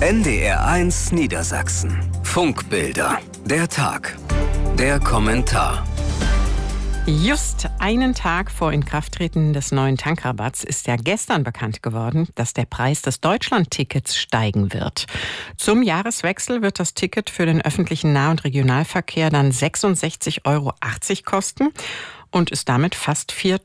NDR1 Niedersachsen. Funkbilder. Der Tag. Der Kommentar. Just einen Tag vor Inkrafttreten des neuen Tankrabatts ist ja gestern bekannt geworden, dass der Preis des Deutschland-Tickets steigen wird. Zum Jahreswechsel wird das Ticket für den öffentlichen Nah- und Regionalverkehr dann 66,80 Euro kosten und ist damit fast 4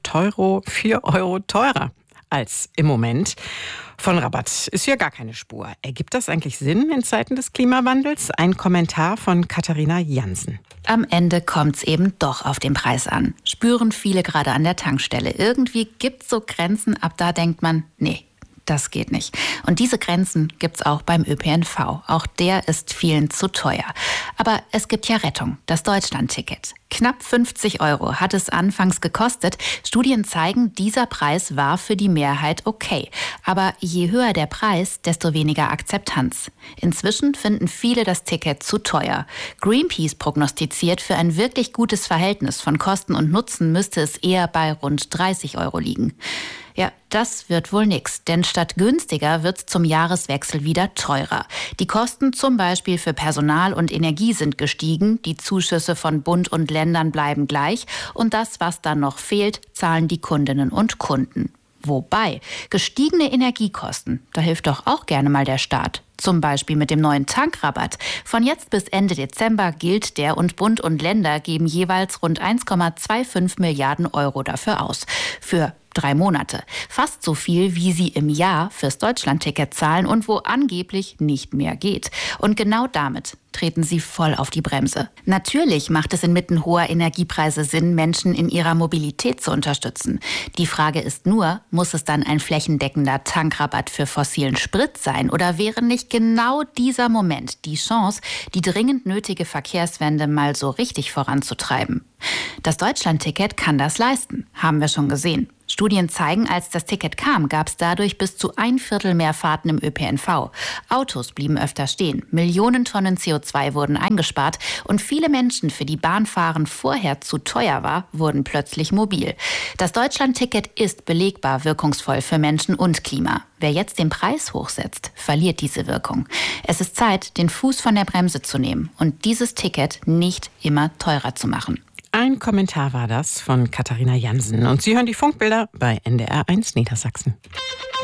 Euro teurer als im Moment. Von Rabatt ist hier gar keine Spur. Ergibt das eigentlich Sinn in Zeiten des Klimawandels? Ein Kommentar von Katharina Jansen. Am Ende kommt's eben doch auf den Preis an. Spüren viele gerade an der Tankstelle. Irgendwie gibt's so Grenzen, ab da denkt man, nee, das geht nicht. Und diese Grenzen gibt's auch beim ÖPNV. Auch der ist vielen zu teuer. Aber es gibt ja Rettung, das Deutschland-Ticket. Knapp 50 Euro hat es anfangs gekostet. Studien zeigen, dieser Preis war für die Mehrheit okay. Aber je höher der Preis, desto weniger Akzeptanz. Inzwischen finden viele das Ticket zu teuer. Greenpeace prognostiziert, für ein wirklich gutes Verhältnis von Kosten und Nutzen müsste es eher bei rund 30 Euro liegen. Ja, das wird wohl nix, denn statt günstiger wird's zum Jahreswechsel wieder teurer. Die Kosten zum Beispiel für Personal und Energie sind gestiegen, die Zuschüsse von Bund und Ländern bleiben gleich und das, was dann noch fehlt, zahlen die Kundinnen und Kunden. Wobei, gestiegene Energiekosten, da hilft doch auch gerne mal der Staat. Zum Beispiel mit dem neuen Tankrabatt. Von jetzt bis Ende Dezember gilt der und Bund und Länder geben jeweils rund 1,25 Milliarden Euro dafür aus. Für 3 Monate. Fast so viel, wie sie im Jahr fürs Deutschlandticket zahlen und wo angeblich nicht mehr geht. Und genau damit treten sie voll auf die Bremse. Natürlich macht es inmitten hoher Energiepreise Sinn, Menschen in ihrer Mobilität zu unterstützen. Die Frage ist nur, muss es dann ein flächendeckender Tankrabatt für fossilen Sprit sein? Oder wäre nicht genau dieser Moment die Chance, die dringend nötige Verkehrswende mal so richtig voranzutreiben? Das Deutschlandticket kann das leisten, haben wir schon gesehen. Studien zeigen, als das Ticket kam, gab es dadurch bis zu 1/4 mehr Fahrten im ÖPNV. Autos blieben öfter stehen, Millionen Tonnen CO2 wurden eingespart und viele Menschen, für die Bahnfahren vorher zu teuer war, wurden plötzlich mobil. Das Deutschlandticket ist belegbar wirkungsvoll für Menschen und Klima. Wer jetzt den Preis hochsetzt, verliert diese Wirkung. Es ist Zeit, den Fuß von der Bremse zu nehmen und dieses Ticket nicht immer teurer zu machen. Ein Kommentar war das von Katharina Jansen. Und Sie hören die Funkbilder bei NDR1 Niedersachsen.